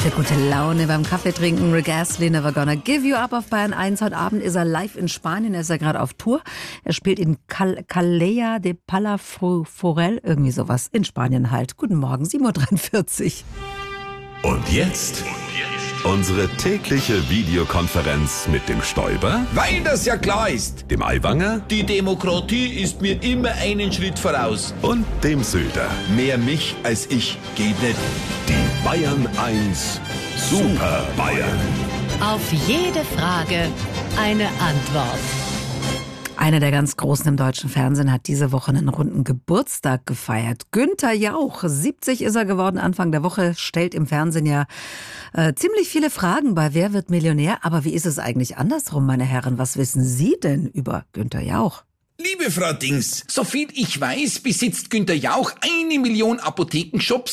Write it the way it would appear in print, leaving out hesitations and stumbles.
Für gute Laune beim Kaffee trinken. Rick Astley, Never Gonna Give You Up auf Bayern 1. Heute Abend ist er live in Spanien. Er ist ja gerade auf Tour. Er spielt in Calella de Palafrugell, irgendwie sowas. In Spanien halt. Guten Morgen, 7.43 Uhr. Und jetzt unsere tägliche Videokonferenz mit dem Stoiber, weil das ja klar ist. dem Aiwanger Die Demokratie ist mir immer einen Schritt voraus. und dem Söder. Mehr mich als ich geht nicht. Die Bayern 1 Super Bayern. Auf jede Frage eine Antwort. Einer der ganz Großen im deutschen Fernsehen hat diese Woche einen runden Geburtstag gefeiert. Günther Jauch, 70 ist er geworden Anfang der Woche, stellt im Fernsehen ja ziemlich viele Fragen bei Wer wird Millionär? Aber wie ist es eigentlich andersrum, meine Herren? Was wissen Sie denn über Günther Jauch? Liebe Frau Dings, soviel ich weiß, besitzt Günther Jauch 1 Million Apothekenshops